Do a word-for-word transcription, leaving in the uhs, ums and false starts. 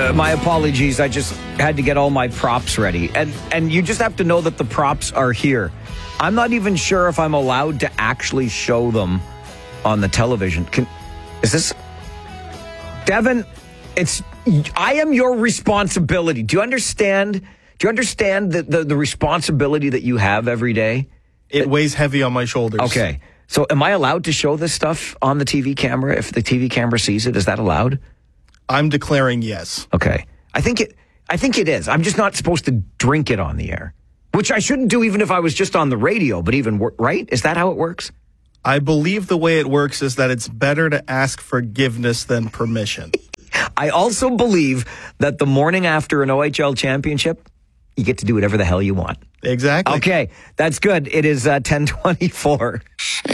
Uh, my apologies. I just had to get all my props ready. And and you just have to know that the props are here. I'm not even sure if I'm allowed to actually show them on the television. Can, is this... Devin, it's... I am your responsibility. Do you understand? Do you understand the, the, the responsibility that you have every day? It weighs heavy on my shoulders. Okay. So am I allowed to show this stuff on the T V camera? If the T V camera sees it, is that allowed? I'm declaring yes. Okay. I think it I think it is. I'm just not supposed to drink it on the air, which I shouldn't do even if I was just on the radio, but even, right? Is that how it works? I believe the way it works is that it's better to ask forgiveness than permission. I also believe that the morning after an O H L championship, you get to do whatever the hell you want. Exactly. Okay, that's good. It is uh, ten twenty-four.